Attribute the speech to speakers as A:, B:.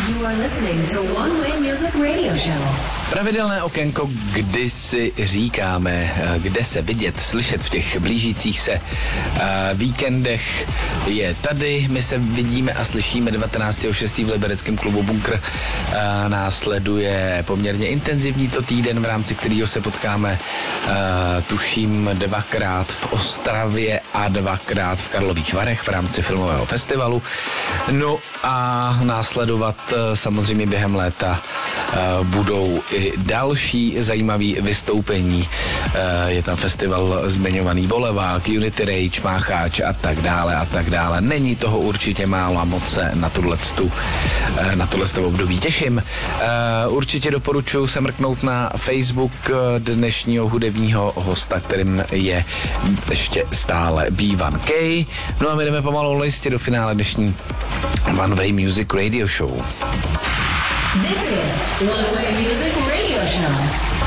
A: You are listening to One Way Music Radio Show.
B: Pravidelné okénko, kdy si říkáme, kde se vidět, slyšet v těch blížících se víkendech je tady. My se vidíme a slyšíme 19.6. v libereckém klubu Bunkr. Následuje poměrně intenzivní to týden, v rámci kterého se potkáme tuším 2krát v Ostravě a 2krát v Karlových Varech v rámci filmového festivalu. No a následovat samozřejmě během léta budou i další zajímavé vystoupení. Je tam festival zmiňovaný Bolevák, Unity Rage, Mácháč a tak dále a tak dále. Není toho určitě málo a moc se na tohleto období těším. Určitě doporučuji se mrknout na Facebook dnešního hudebního hosta, kterým je ještě stále B1K. No a my jdeme pomalu listě do finále dnešní One Way Music Radio Show.
A: This is One Way Music Radio Show.